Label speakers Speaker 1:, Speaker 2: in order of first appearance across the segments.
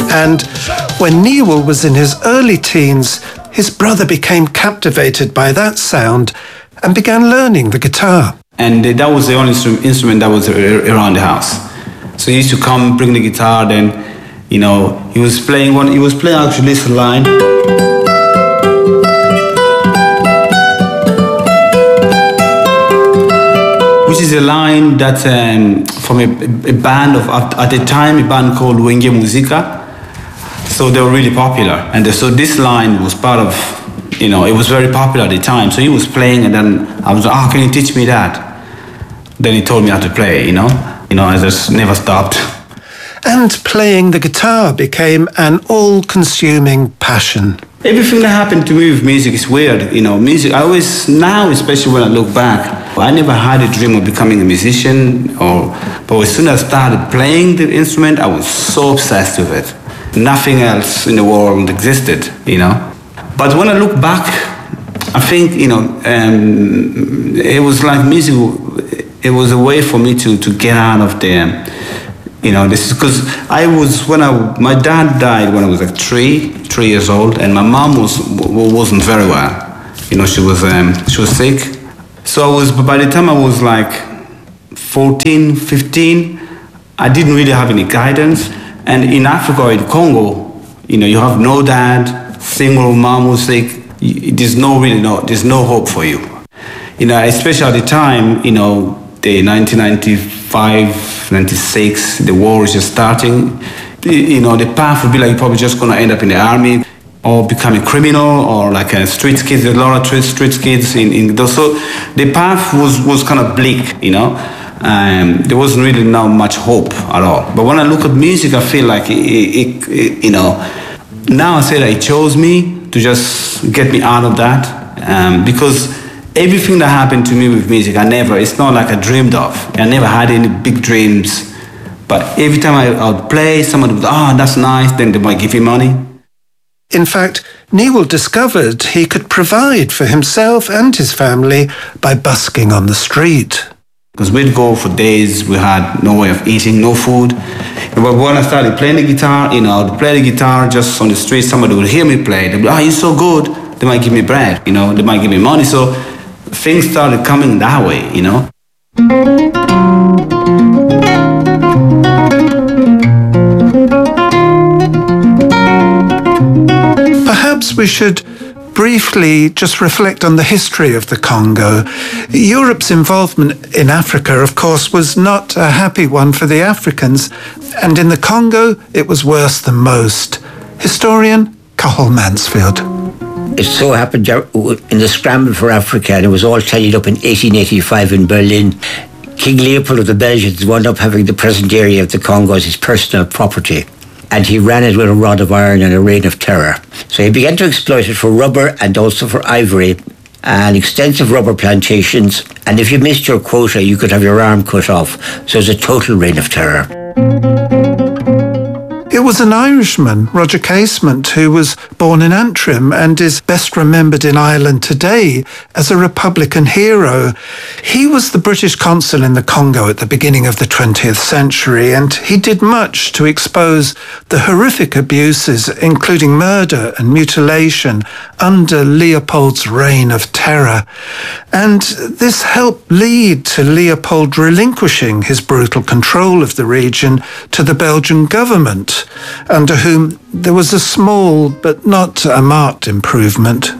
Speaker 1: And when Newell was in his early teens, his brother became captivated by that sound and began learning the guitar.
Speaker 2: And that was the only instrument that was around the house. So he used to come, bring the guitar, then, he was playing actually this line. Which is a line that from a band at the time, a band called Wenge Musica. So they were really popular. And so this line was part of, it was very popular at the time. So he was playing, and then I was like, can you teach me that? Then he told me how to play, I just never stopped.
Speaker 1: And playing the guitar became an all-consuming passion.
Speaker 2: Everything that happened to me with music is weird. Music, now, especially when I look back, I never had a dream of becoming a musician, but as soon as I started playing the instrument, I was so obsessed with it. Nothing else in the world existed, But when I look back, I think, it was like music, it was a way for me to get out of the, this is because my dad died when I was like 3 years old, and my mom wasn't very well. She was sick. So by the time I was like 14, 15, I didn't really have any guidance. And in Africa or in Congo, you have no dad, single mom who's sick. There's no hope for you. Especially at the time, the 1995, 96, the war is just starting. The path would be like you're probably just going to end up in the army or become a criminal or like a street kids. There's a lot of street kids in those. So the path was kind of bleak, there wasn't really not much hope at all. But when I look at music, I feel like now I say that it chose me to just get me out of that, because everything that happened to me with music, it's not like I dreamed of. I never had any big dreams. But every time I would play, someone would, that's nice, then they might give you money.
Speaker 1: In fact, Newell discovered he could provide for himself and his family by busking on the street.
Speaker 2: Because we'd go for days, we had no way of eating, no food. But when I started playing the guitar, I would play the guitar just on the street, somebody would hear me play. They'd be like, you're so good. They might give me bread, they might give me money. So things started coming that way,
Speaker 1: Perhaps we should briefly just reflect on the history of the Congo. Europe's involvement in Africa, of course, was not a happy one for the Africans, and in the Congo, it was worse than most. Historian Cathal Mansfield.
Speaker 3: It so happened in the scramble for Africa, and it was all tidied up in 1885 in Berlin. King Leopold of the Belgians wound up having the present area of the Congo as his personal property, and he ran it with a rod of iron and a reign of terror. So he began to exploit it for rubber and also for ivory, and extensive rubber plantations, and if you missed your quota, you could have your arm cut off. So it was a total reign of terror.
Speaker 1: It was an Irishman, Roger Casement, who was born in Antrim and is best remembered in Ireland today as a Republican hero. He was the British consul in the Congo at the beginning of the 20th century, and he did much to expose the horrific abuses, including murder and mutilation, under Leopold's reign of terror. And this helped lead to Leopold relinquishing his brutal control of the region to the Belgian government, under whom there was a small but not a marked improvement.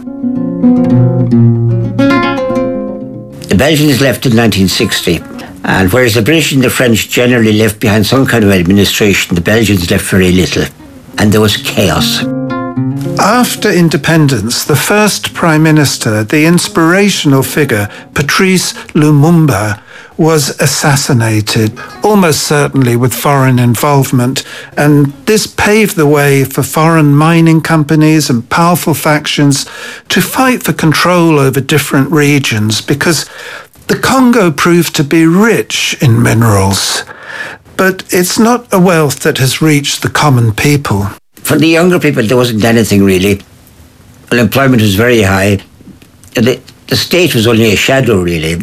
Speaker 3: The Belgians left in 1960, and whereas the British and the French generally left behind some kind of administration, the Belgians left very little, and there was chaos.
Speaker 1: After independence, the first Prime Minister, the inspirational figure Patrice Lumumba, was assassinated, almost certainly with foreign involvement, and this paved the way for foreign mining companies and powerful factions to fight for control over different regions, because the Congo proved to be rich in minerals. But it's not a wealth that has reached the common people.
Speaker 3: For the younger people, there wasn't anything really. Unemployment was very high. The state was only a shadow, really.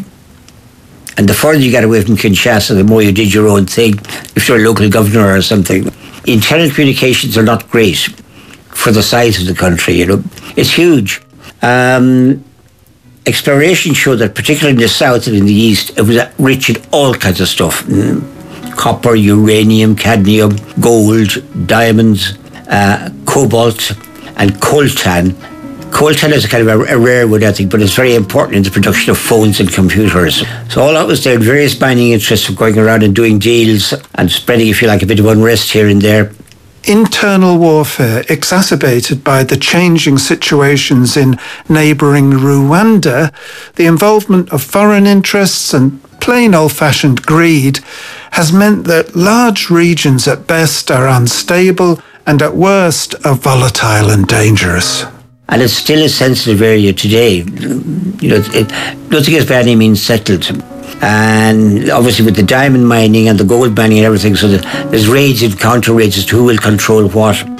Speaker 3: And the further you got away from Kinshasa, the more you did your own thing, if you're a local governor or something. Internal communications are not great for the size of the country, It's huge. Exploration showed that particularly in the south and in the east, it was rich in all kinds of stuff. Copper, uranium, cadmium, gold, diamonds, cobalt, and coltan. Coltan is a kind of a rare wood, I think, but it's very important in the production of phones and computers. So all that was there, various mining interests were going around and doing deals and spreading, if you like, a bit of unrest here and there.
Speaker 1: Internal warfare exacerbated by the changing situations in neighbouring Rwanda, the involvement of foreign interests and plain old-fashioned greed has meant that large regions at best are unstable and at worst are volatile and dangerous.
Speaker 3: And it's still a sensitive area today. Nothing is by any means settled. And obviously with the diamond mining and the gold mining and everything, so there's raids and counter raids as to who will control what.